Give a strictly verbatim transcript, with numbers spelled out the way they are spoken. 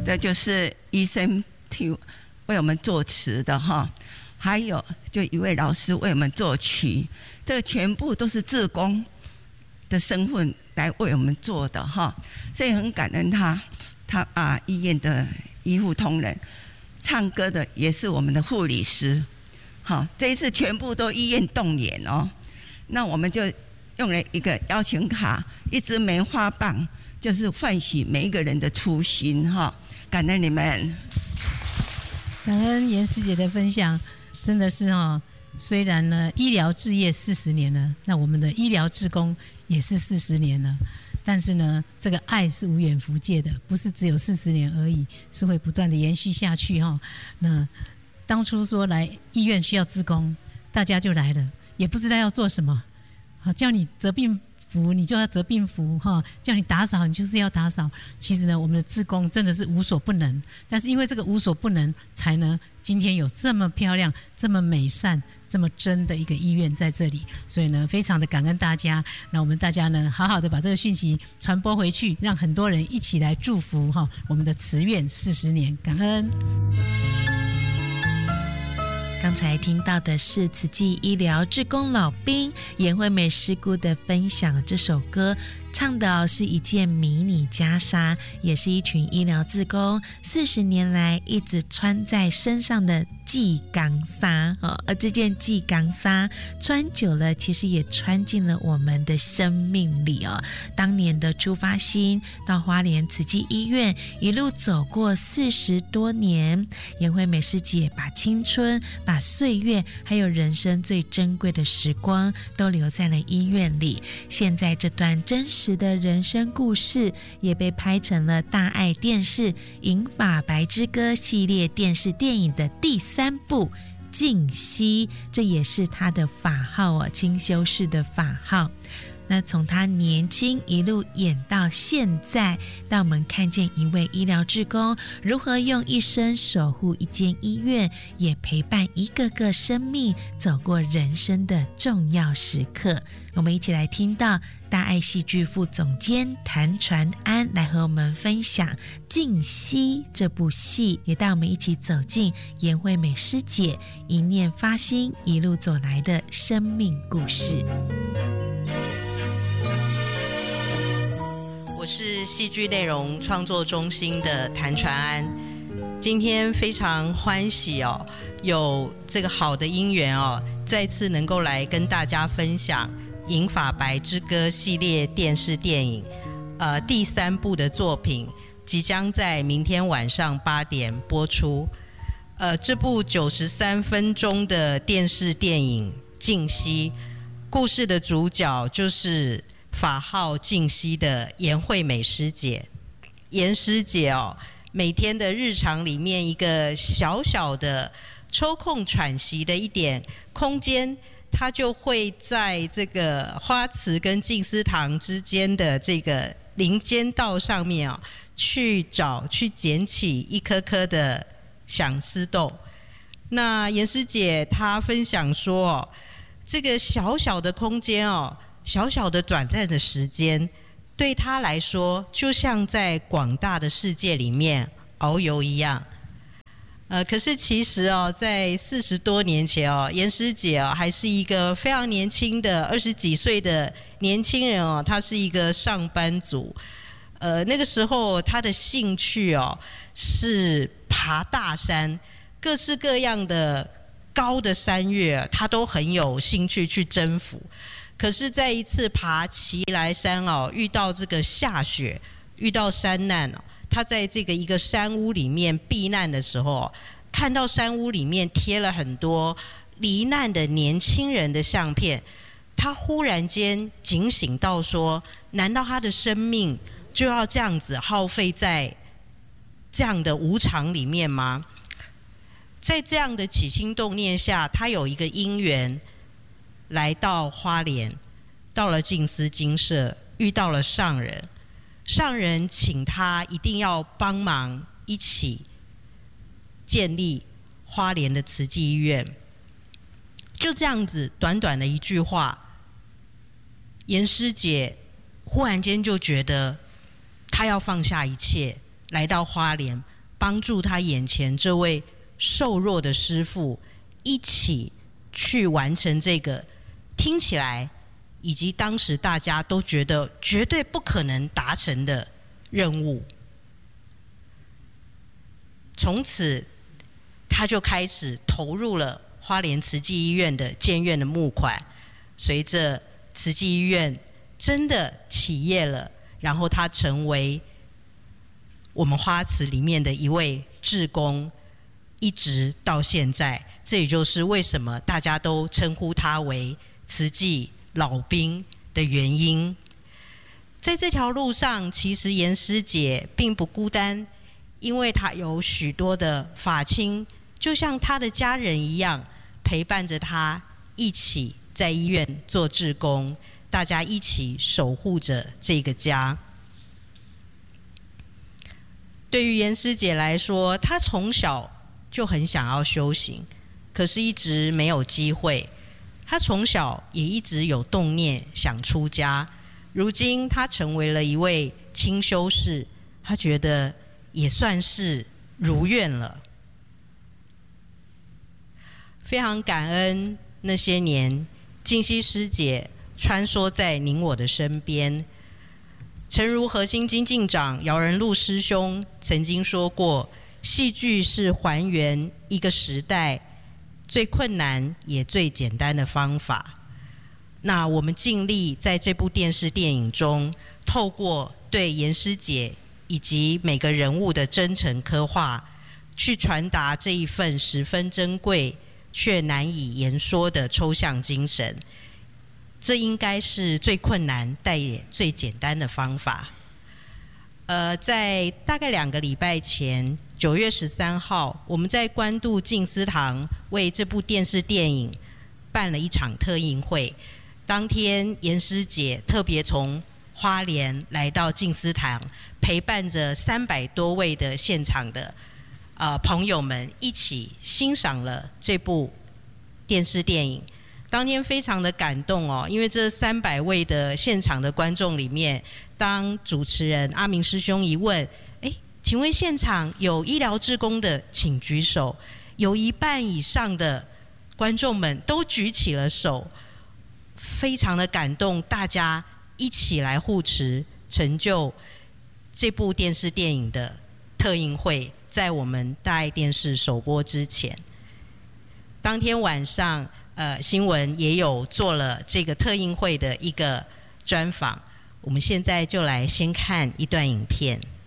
的就是医生替为我们作词的哈，还有就一位老师为我们作曲，这全部都是志工的身份来为我们做的哈，所以很感恩他，他啊医院的医护同仁，唱歌的也是我们的护理师，好，这一次全部都医院动员哦，那我们就用了一个邀请卡，一支棉花棒，就是唤醒每一个人的初心哈，感恩你们， 感恩严师姐的分享，真的是哈，虽然呢医疗志业四十年了，那我们的医疗志工也是四十年了，但是呢这个爱是无远弗届的，不是只有四十年而已，是会不断的延续下去哈。那当初说来医院需要志工，大家就来了，也不知道要做什么，好叫你折病服你就要折病服哈，叫你打扫你就是要打扫。其实呢我们的志工真的是无所不能，但是因为这个无所不能，才能今天有这么漂亮这么美善这么真的一个医院在这里，所以呢非常的感恩大家。那我们大家呢好好的把这个讯息传播回去，让很多人一起来祝福哈我们的慈院四十年，感恩。 刚才听到的是慈济医疗志工老兵颜惠美师姑的分享，这首歌唱的是一件迷你袈裟，也是一群医疗志工四十年来一直穿在身上的系钢纱，而这件系钢纱穿久了其实也穿进了我们的生命里哦。当年的出发心到花莲慈济医院一路走过四十多年，颜惠美师姐把青春把岁月还有人生最珍贵的时光都留在了医院里，现在这段真实的人生故事也被拍成了大爱电视《银发白之歌》系列电视电影的第三部净息，这也是他的法号哦，清修士的法号。那从他年轻一路演到现在，让我们看见一位医疗志工如何用一生守护一间医院，也陪伴一个个生命走过人生的重要时刻。我们一起来听到大爱戏剧副总监谭传安来和我们分享《净息》这部戏，也带我们一起走进颜惠美师姐一念发心一路走来的生命故事。 我是戏剧内容创作中心的谭传安，今天非常欢喜哦，有这个好的因缘哦，再次能够来跟大家分享《银发白之歌》系列电视电影，呃，第三部的作品即将在明天晚上八点播出。呃，这部九十三分钟的电视电影《净息》，故事的主角就是法号净息的颜惠美师姐。颜师姐哦，每天的日常里面一个小小的抽空喘息的一点空间，她就会在这个花慈跟静思堂之间的这个林间道上面哦，去找去捡起一颗颗的响丝豆。那颜师姐她分享说哦，这个小小的空间哦，小小的短暂的时间，对他来说就像在广大的世界里面遨游一样。呃，可是其实哦，在四十多年前哦，颜师姐哦还是一个非常年轻的二十几岁的年轻人哦，她是一个上班族。呃，那个时候她的兴趣哦是爬大山，各式各样的高的山岳，她都很有兴趣去征服。可是在一次爬奇来山哦，遇到这个下雪，遇到山难哦，他在这个一个山屋里面避难的时候，看到山屋里面贴了很多罹难的年轻人的相片，他忽然间警醒到说，难道他的生命就要这样子耗费在这样的无常里面吗？在这样的起心动念下，他有一个因缘来到花莲，到了静思精舍，遇到了上人，上人请他一定要帮忙一起建立花莲的慈济医院。就这样子短短的一句话，颜师姐忽然间就觉得她要放下一切，来到花莲， 帮助他眼前这位瘦弱的师父一起去完成这个听起来以及当时大家都觉得绝对不可能达成的任务。从此他就开始投入了花莲慈济医院的建院的募款，随着慈济医院真的起业了，然后他成为我们花慈里面的一位志工，一直到现在。这也就是为什么大家都称呼他为慈济老兵的原因。在这条路上，其实严师姐并不孤单，因为她有许多的法亲，就像她的家人一样，陪伴着她一起在医院做志工，大家一起守护着这个家。对于严师姐来说，她从小就很想要修行，可是一直没有机会。她从小也一直有动念想出家，如今她成为了一位清修士，她觉得也算是如愿了。非常感恩那些年静熙师姐穿梭在您我的身边。诚如核心精进长姚仁禄师兄曾经说过，戏剧是还原一个时代最困难也最简单的方法。那我们尽力在这部电视电影中，透过对严师姐以及每个人物的真诚刻画，去传达这一份十分珍贵却难以言说的抽象精神。这应该是最困难但也最简单的方法。呃，在大概两个礼拜前，九月十三号，我们在关渡静思堂为这部电视电影办了一场特映会。当天，严师姐特别从花莲来到静思堂，陪伴着三百多位的现场的呃朋友们一起欣赏了这部电视电影。当天非常的感动哦，因为这三百位的现场的观众里面，当主持人阿明师兄一问，哎，请问现场有医疗志工的请举手，有一半以上的观众们都举起了手，非常的感动，大家一起来护持成就这部电视电影的特映会，在我们大爱电视首播之前，当天晚上呃，新闻也有做了这个特映会的一个专访，我们现在就来先看一段影片。